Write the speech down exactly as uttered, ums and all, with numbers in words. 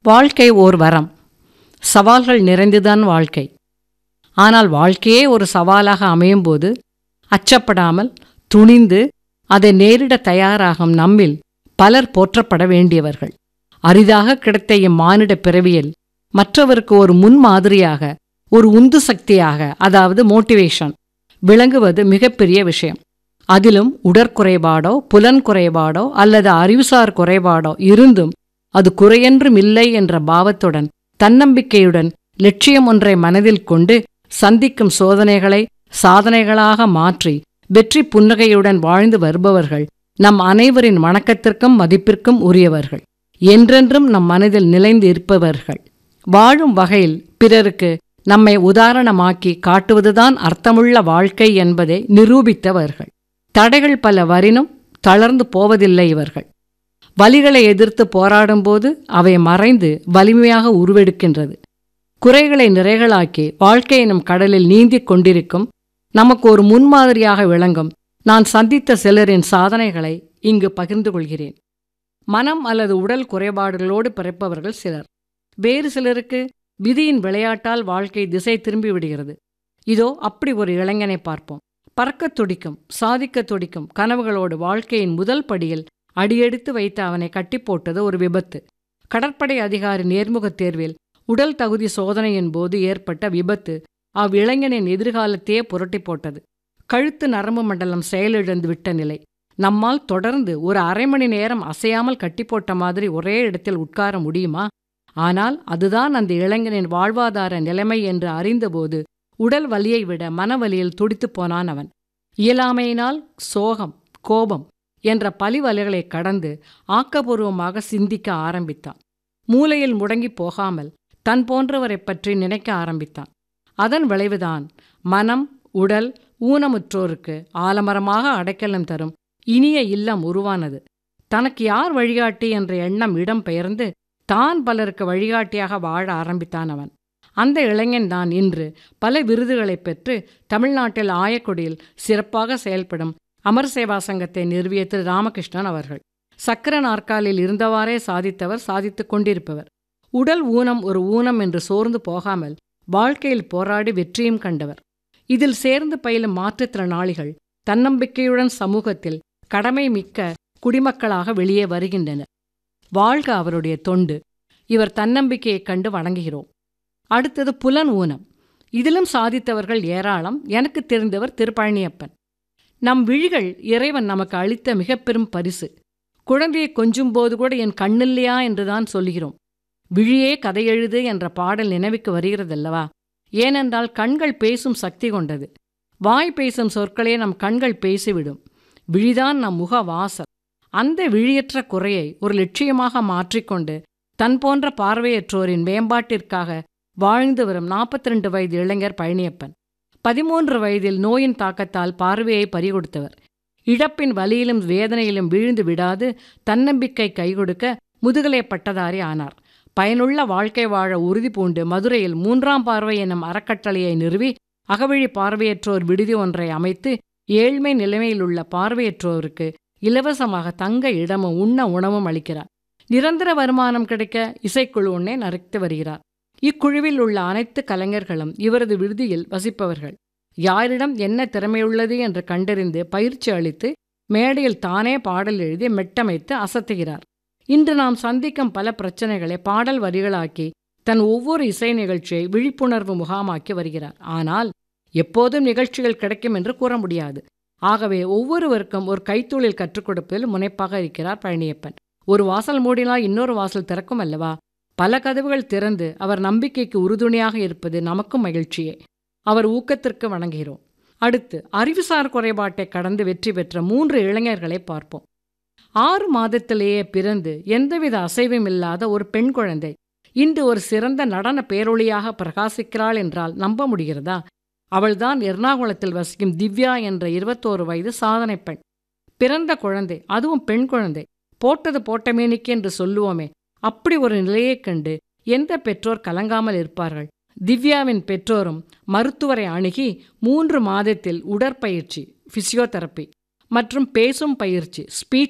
வாழ்க்கை ஓர் வரம். சவால்கள் நிறைந்துதான் வாழ்க்கை. ஆனால் வாழ்க்கையே ஒரு சவாலாக அமையும்போது அச்சப்படாமல் துணிந்து அதை நேரிட தயாராகும் நம்மில் பலர் போற்றப்பட வேண்டியவர்கள். அரிதாக கிடைத்த இம்மானிட பிறவியில் மற்றவருக்கு ஒரு முன்மாதிரியாக, ஒரு உந்து சக்தியாக, அதாவது மோட்டிவேஷன் விளங்குவது மிகப்பெரிய விஷயம். அதிலும் உடற்குறைபாடோ புலன் குறைபாடோ அல்லது அறிவுசார் குறைபாடோ இருந்தும் அது குறையென்றும் இல்லை என்ற பாவத்துடன் தன்னம்பிக்கையுடன் லட்சியம் ஒன்றை மனதில் கொண்டு சந்திக்கும் சோதனைகளை சாதனைகளாக மாற்றி வெற்றி புன்னகையுடன் வாழ்ந்து வருபவர்கள் நம் அனைவரின் வணக்கத்திற்கும் மதிப்பிற்கும் உரியவர்கள். என்றென்றும் நம் மனதில் நிலைந்து இருப்பவர்கள். வாழும் வகையில் பிறருக்கு நம்மை உதாரணமாக்கி காட்டுவதுதான் அர்த்தமுள்ள வாழ்க்கை என்பதை நிரூபித்தவர்கள். தடைகள் பல வரினும் தளர்ந்து போவதில்லை இவர்கள். வலிகளை எதிர்த்து போராடும்போது அவை மறைந்து வலிமையாக உருவெடுக்கின்றது. குறைகளை நிறைகளாக்கி வாழ்க்கை எனும் கடலில் நீந்திக் கொண்டிருக்கும் நமக்கு ஒரு முன்மாதிரியாக விளங்கும் நான் சந்தித்த சிலரின் சாதனைகளை இங்கு பகிர்ந்து கொள்கிறேன். மனம் அல்லது உடல் குறைபாடுகளோடு பிறப்பவர்கள் சிலர். வேறு சிலருக்கு விதியின் விளையாட்டால் வாழ்க்கை திசை திரும்பி விடுகிறது. இதோ அப்படி ஒரு இளைஞனை பார்ப்போம். பறக்கத் துடிக்கும், சாதிக்கத் துடிக்கும் கனவுகளோடு வாழ்க்கையின் முதல் படியில் அடியெடுத்து வைத்து அவனை கட்டி போட்டது ஒரு விபத்து. கடற்படை அதிகாரி நேர்முகத் தேர்வில் உடல் தகுதி சோதனையின் போது ஏற்பட்ட விபத்து அவ்விளைஞனின் எதிர்காலத்தையே புரட்டி போட்டது. கழுத்து நரம்பு மண்டலம் செயலிழந்து விட்ட நிலை. நம்மால் தொடர்ந்து ஒரு அரை மணி நேரம் அசையாமல் கட்டி போட்ட மாதிரி ஒரே இடத்தில் உட்கார முடியுமா? ஆனால் அதுதான் அந்த இளைஞனின் வாழ்வாதார நிலைமை என்று அறிந்தபோது உடல் வலியை விட மனவலியில் துடித்து போனான் அவன். இயலாமையினால் சோகம், கோபம் என்ற பழிவலைகளை கடந்து ஆக்கப்பூர்வமாக சிந்திக்க ஆரம்பித்தான். மூலையில் முடங்கி போகாமல் தன் போன்றவரை பற்றி நினைக்க ஆரம்பித்தான். அதன் விளைவுதான் மனம் உடல் ஊனமுற்றோருக்கு ஆலமரமாக அடைக்கலம் தரும் இனிய இல்லம் உருவானது. தனக்கு யார் வழிகாட்டி என்ற எண்ணம் இடம் பெயர்ந்து தான் பலருக்கு வழிகாட்டியாக வாழ ஆரம்பித்தான் அவன். அந்த இளைஞன்தான் இன்று பல விருதுகளை பெற்று தமிழ்நாட்டில் ஆயக்குடியில் சிறப்பாக செயல்படும் அமர் சேவா சங்கத்தை நிறுவிய திரு ராமகிருஷ்ணன் அவர்கள். சக்கர நாற்காலில் இருந்தவாறே சாதித்தவர், சாதித்துக் கொண்டிருப்பவர். உடல் ஊனம் ஒரு ஊனம் என்று சோர்ந்து போகாமல் வாழ்க்கையில் போராடி வெற்றியும் கண்டவர். இதில் சேர்ந்து பயிலும் மாற்றுத்திறனாளிகள் தன்னம்பிக்கையுடன் சமூகத்தில் கடமை மிக்க குடிமக்களாக வெளியே வருகின்றனர். வாழ்க அவருடைய தொண்டு. இவர் தன்னம்பிக்கையைக் கண்டு வணங்குகிறோம். அடுத்தது புலன் ஊனம். இதிலும் சாதித்தவர்கள் ஏராளம். எனக்கு தெரிந்தவர் திருப்பழனியப்பன். நம் விழிகள் இறைவன் நமக்கு அளித்த மிக பெரும் பரிசு. குழந்தையை கொஞ்சும் போது கூட என் கண்ணில்லையா என்றுதான் சொல்கிறோம். விழியே கதையெழுது என்ற பாடல் நினைவுக்கு வருகிறதல்லவா? ஏனென்றால் கண்கள் பேசும் சக்தி கொண்டது. வாய் பேசும் சொற்களே நம் கண்கள் பேசிவிடும். விழிதான் நம் முக வாசல். அந்த விழியற்ற குறையை ஒரு லட்சியமாக மாற்றிக்கொண்டு தன் போன்ற பார்வையற்றோரின் மேம்பாட்டிற்காக வாழ்ந்து வரும் நாற்பத்தி ரெண்டு வயது இளைஞர் பழனியப்பன். பதிமூன்று வயதில் நோயின் தாக்கத்தால் பார்வையை பறிகொடுத்தவர். இழப்பின் வலியிலும் வேதனையிலும் வீழ்ந்து விடாது தன்னம்பிக்கை கைகொடுக்க முதுகலை பட்டதாரி ஆனார். பயனுள்ள வாழ்க்கை வாழ உறுதி பூண்டு மதுரையில் மூன்றாம் பார்வை எனும் அறக்கட்டளையை நிறுவி அகவழி பார்வையற்றோர் விடுதி ஒன்றை அமைத்து ஏழ்மை நிலைமையிலுள்ள பார்வையற்றோருக்கு இலவசமாக தங்க இடமும் உண்ண உணவும் அளிக்கிறார். நிரந்தர வருமானம் கிடைக்க இசைக்குழு ஒன்றை நடத்தி வருகிறார். இக்குழுவில் உள்ள அனைத்து கலைஞர்களும் இவரது விடுதியில் வசிப்பவர்கள். யாரிடம் என்ன திறமையுள்ளது என்று கண்டறிந்து பயிற்சி அளித்து மேடையில் தானே பாடல் எழுதி மெட்டமைத்து அசத்துகிறார். இன்று நாம் சந்திக்கும் பல பிரச்சனைகளை பாடல் வரிகளாக்கி தன் ஒவ்வொரு இசை நிகழ்ச்சியை விழிப்புணர்வு முகாமாக்கி வருகிறார். ஆனால் எப்போதும் நிகழ்ச்சிகள் கிடைக்கும் என்று கூற முடியாது. ஆகவே ஒவ்வொருவருக்கும் ஒரு கைத்தொழில் கற்றுக் கொடுப்பதில் முனைப்பாக இருக்கிறார் பழனியப்பன். ஒரு வாசல் மூடினால் இன்னொரு வாசல் திறக்கும் அல்லவா? பல கதவுகள் திறந்து அவர் நம்பிக்கைக்கு உறுதுணையாக இருப்பது நமக்கும் மகிழ்ச்சியே. அவர் ஊக்கத்திற்கு வணங்குகிறோம். அடுத்து அறிவுசார் குறைபாட்டை கடந்து வெற்றி பெற்ற மூன்று இளைஞர்களை பார்ப்போம். ஆறு மாதத்திலேயே பிறந்து எந்தவித அசைவும் இல்லாத ஒரு பெண் குழந்தை இன்று ஒரு சிறந்த நடன பேரொளியாக பிரகாசிக்கிறாள் என்றால் நம்ப முடிகிறதா? அவள்தான் எர்ணாகுளத்தில் வசிக்கும் திவ்யா என்ற இருபத்தோரு வயது சாதனை பெண். பிறந்த குழந்தை, அதுவும் பெண் குழந்தை. போட்டது போட்டமேனிக்கு என்று சொல்லுவோமே, அப்படி ஒரு நிலையைக் கண்டு எந்த பெற்றோர் கலங்காமல் இருப்பார்கள்? திவ்யாவின் பெற்றோரும் மருத்துவரை அணுகி மூன்று மாதத்தில் உடற்பயிற்சி, பிசியோதெரப்பி மற்றும் பேசும் பயிற்சி, ஸ்பீச்